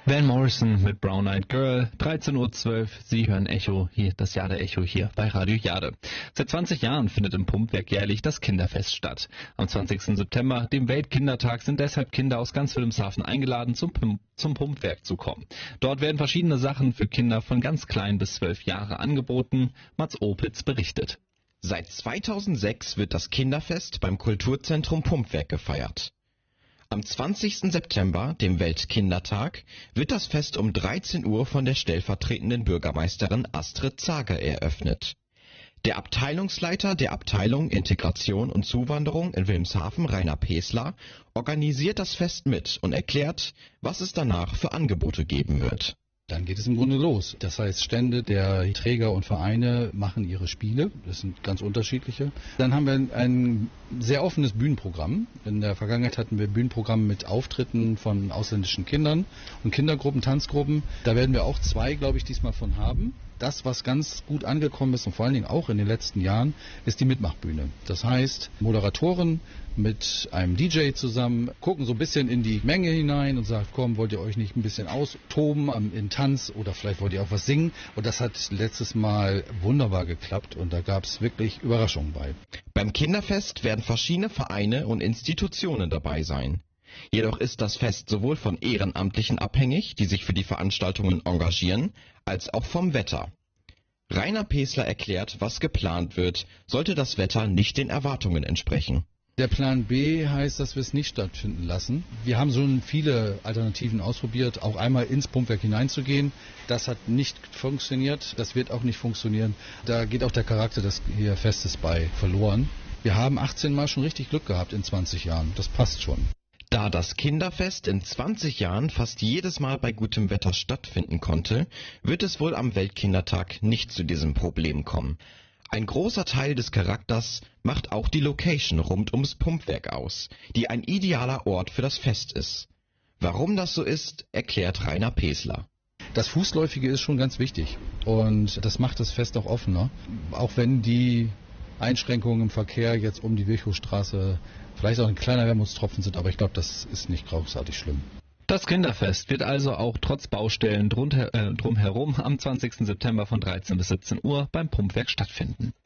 Van Morrison mit Brown Eyed Girl, 13:12 Uhr, Sie hören Echo, hier das Jade Echo hier bei Radio Jade. Seit 20 Jahren findet im Pumpwerk jährlich das Kinderfest statt. Am 20. September, dem Weltkindertag, sind deshalb Kinder aus ganz Wilhelmshaven eingeladen, zum Pumpwerk zu kommen. Dort werden verschiedene Sachen für Kinder von ganz klein bis 12 Jahre angeboten. Mats Opitz berichtet. Seit 2006 wird das Kinderfest beim Kulturzentrum Pumpwerk gefeiert. Am 20. September, dem Weltkindertag, wird das Fest um 13 Uhr von der stellvertretenden Bürgermeisterin Astrid Zager eröffnet. Der Abteilungsleiter der Abteilung Integration und Zuwanderung in Wilhelmshaven, Rainer Pesler, organisiert das Fest mit und erklärt, was es danach für Angebote geben wird. Dann geht es im Grunde los. Das heißt, Stände der Träger und Vereine machen ihre Spiele. Das sind ganz unterschiedliche. Dann haben wir ein sehr offenes Bühnenprogramm. In der Vergangenheit hatten wir Bühnenprogramm mit Auftritten von ausländischen Kindern und Kindergruppen, Tanzgruppen. Da werden wir auch 2, glaube ich, diesmal von haben. Das, was ganz gut angekommen ist und vor allen Dingen auch in den letzten Jahren, ist die Mitmachbühne. Das heißt, Moderatoren mit einem DJ zusammen gucken so ein bisschen in die Menge hinein und sagen, komm, wollt ihr euch nicht ein bisschen austoben in Tanz oder vielleicht wollt ihr auch was singen? Und das hat letztes Mal wunderbar geklappt und da gab es wirklich Überraschungen bei. Beim Kinderfest werden verschiedene Vereine und Institutionen dabei sein. Jedoch ist das Fest sowohl von Ehrenamtlichen abhängig, die sich für die Veranstaltungen engagieren, als auch vom Wetter. Rainer Pesler erklärt, was geplant wird, sollte das Wetter nicht den Erwartungen entsprechen. Der Plan B heißt, dass wir es nicht stattfinden lassen. Wir haben schon viele Alternativen ausprobiert, auch einmal ins Pumpwerk hineinzugehen. Das hat nicht funktioniert, das wird auch nicht funktionieren. Da geht auch der Charakter des hier Festes bei verloren. Wir haben 18 Mal schon richtig Glück gehabt in 20 Jahren, das passt schon. Da das Kinderfest in 20 Jahren fast jedes Mal bei gutem Wetter stattfinden konnte, wird es wohl am Weltkindertag nicht zu diesem Problem kommen. Ein großer Teil des Charakters macht auch die Location rund ums Pumpwerk aus, die ein idealer Ort für das Fest ist. Warum das so ist, erklärt Rainer Pesler. Das Fußläufige ist schon ganz wichtig und das macht das Fest auch offener, auch wenn die Einschränkungen im Verkehr jetzt um die Virchowstraße vielleicht auch ein kleiner Wermutstropfen sind, aber ich glaube, das ist nicht großartig schlimm. Das Kinderfest wird also auch trotz Baustellen drumherum am 20. September von 13 bis 17 Uhr beim Pumpwerk stattfinden.